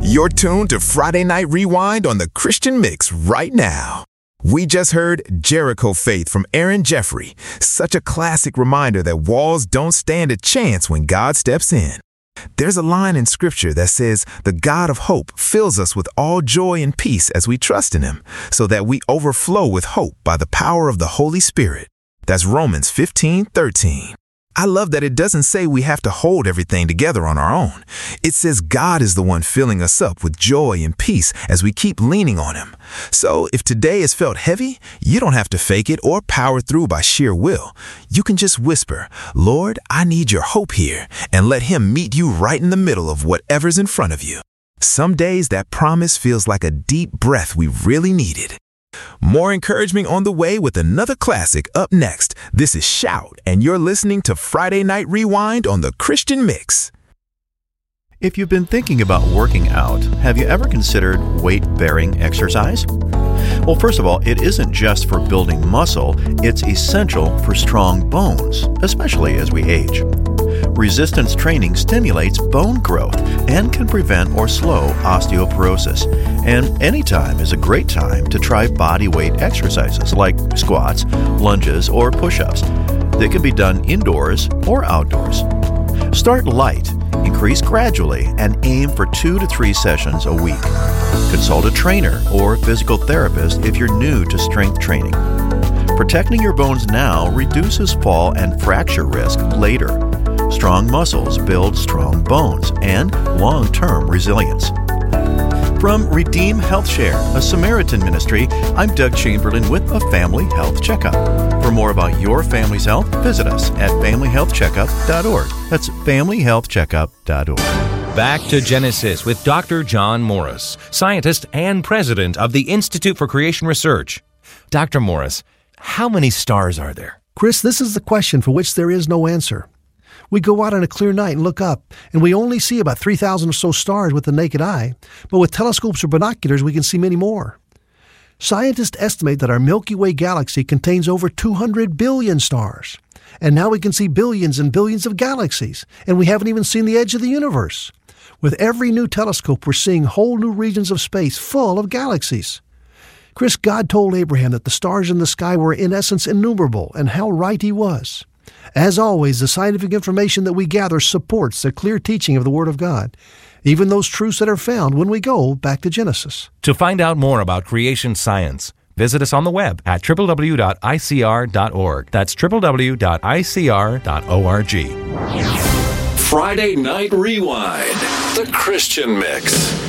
You're tuned to Friday Night Rewind on the Christian Mix right now. We just heard Jericho Faith from Aaron Jeffrey. Such a classic reminder that walls don't stand a chance when God steps in. There's a line in Scripture that says, the God of hope fills us with all joy and peace as we trust in Him, so that we overflow with hope by the power of the Holy Spirit. That's Romans 15:13. I love that it doesn't say we have to hold everything together on our own. It says God is the one filling us up with joy and peace as we keep leaning on Him. So if today has felt heavy, you don't have to fake it or power through by sheer will. You can just whisper, Lord, I need your hope here, and let Him meet you right in the middle of whatever's in front of you. Some days that promise feels like a deep breath we really needed. More encouragement on the way with another classic up next. This is Shout, and you're listening to Friday Night Rewind on the Christian Mix. If you've been thinking about working out, have you ever considered weight-bearing exercise? Well, first of all, it isn't just for building muscle, it's essential for strong bones, especially as we age. Resistance training stimulates bone growth and can prevent or slow osteoporosis. And any time is a great time to try body weight exercises like squats, lunges, or push-ups. They can be done indoors or outdoors. Start light, increase gradually, and aim for 2 to 3 sessions a week. Consult a trainer or physical therapist if you're new to strength training. Protecting your bones now reduces fall and fracture risk later. Strong muscles build strong bones and long-term resilience. From Redeem Health Share, a Samaritan ministry, I'm Doug Chamberlain with a Family Health Checkup. For more about your family's health, visit us at familyhealthcheckup.org. That's familyhealthcheckup.org. Back to Genesis with Dr. John Morris, scientist and president of the Institute for Creation Research. Dr. Morris, how many stars are there? Chris, this is the question for which there is no answer. We go out on a clear night and look up, and we only see about 3,000 or so stars with the naked eye, but with telescopes or binoculars we can see many more. Scientists estimate that our Milky Way galaxy contains over 200 billion stars, and now we can see billions and billions of galaxies, and we haven't even seen the edge of the universe. With every new telescope, we're seeing whole new regions of space full of galaxies. Chris, God told Abraham that the stars in the sky were in essence innumerable, and how right He was. As always, the scientific information that we gather supports the clear teaching of the Word of God, even those truths that are found when we go back to Genesis. To find out more about creation science, visit us on the web at www.icr.org. That's www.icr.org. Friday Night Rewind, the Christian Mix.